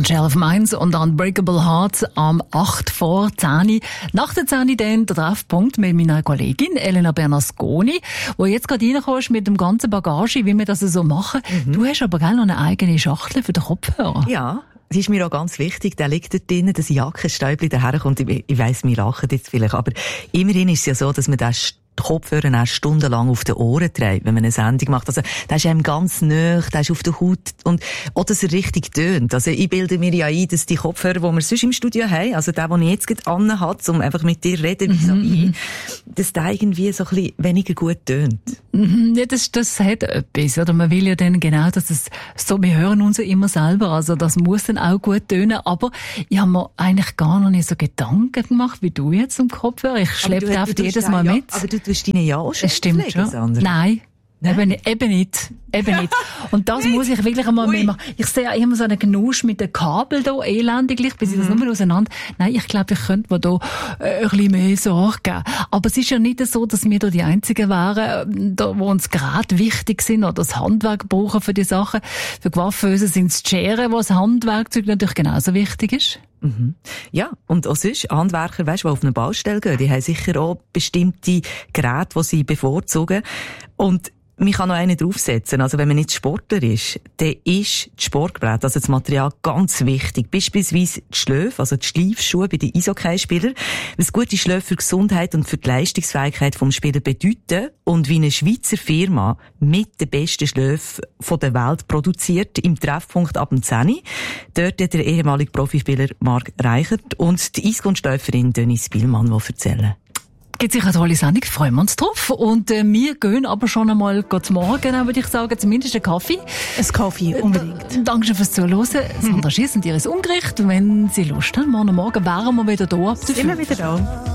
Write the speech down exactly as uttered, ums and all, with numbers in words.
Shell of Minds und Unbreakable Hearts am acht vor zehn. Nach der zehn dann der Treffpunkt mit meiner Kollegin Elena Bernasconi, wo jetzt gerade reinkommst mit dem ganzen Bagage, wie wir das so machen. Mhm. Du hast aber gerne noch eine eigene Schachtel für den Kopfhörer. Ja. Das ist mir auch ganz wichtig, der liegt dort drin, das Jackenstäubchen daherkommt. Ich, ich weiss, wir lachen jetzt vielleicht, aber immerhin ist es ja so, dass man das die Kopfhörer auch stundenlang auf den Ohren trägt, wenn man eine Sendung macht. Also, der ist einem ganz nahe, der ist auf der Haut und auch, dass er richtig tönt. Also, ich bilde mir ja ein, dass die Kopfhörer, die wir sonst im Studio haben, also der, den ich jetzt gerade anhabe, um einfach mit dir reden, wie mhm. so dass der irgendwie so ein bisschen weniger gut tönt. Mhm. Ja, das, das hat etwas, oder? Man will ja dann genau, dass es so, wir hören uns ja immer selber, also das muss dann auch gut tönen, aber ich habe mir eigentlich gar noch nicht so Gedanken gemacht, wie du jetzt im Kopfhörer. Ich schleppe einfach jedes Mal ja, mit. Aber du tust deine ja auch schon. Das stimmt schon. Nein. Nein. Eben, eben nicht. Eben nicht. Und das muss ich wirklich einmal mehr machen. Ich sehe auch immer so einen Genusch mit den Kabel da, elendiglich, bis ich das nur auseinander. Nein, ich glaube, ich könnte mir da äh, ein bisschen mehr Sorge geben. Aber es ist ja nicht so, dass wir da die Einzigen wären, da, wo uns gerade wichtig sind oder das Handwerk brauchen für die Sachen. Für Coiffeuse sind es die Scheren, wo das Handwerkzeug natürlich genauso wichtig ist. Mhm. Ja, und auch sonst, Handwerker, weisst, die auf eine Baustelle gehen, die haben sicher auch bestimmte Geräte, die sie bevorzugen. Und man kann noch einen draufsetzen. Also wenn man nicht Sportler ist, dann ist das Sportgerät, also das Material, ganz wichtig. Beispielsweise die Schläfe, also die Schleifschuhe bei den Eishockeyspielern. Was gute Schläfe für Gesundheit und für die Leistungsfähigkeit vom Spieler bedeuten und wie eine Schweizer Firma mit den besten Schläfen der Welt produziert, im Treffpunkt ab dem zehn. Dort hat der ehemalige Profispieler Marc Reichert und die Eiskunstläuferin Denise Bielmann, die erzählen. Gibt sicher eine tolle Sendung, freuen wir uns drauf. Und äh, wir gehen aber schon einmal zum Morgen, würde ich sagen, zumindest einen Kaffee. Ein Kaffee, unbedingt. Äh, Dankeschön fürs Zuhören. Sandra Schiess und ihr ist Ungericht. Wenn Sie Lust haben, morgen Morgen wären wir wieder da. Sind wir wieder da.